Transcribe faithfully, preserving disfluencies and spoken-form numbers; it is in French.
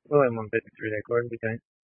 Ouais, ouais, moi, en fait, je suis d'accord,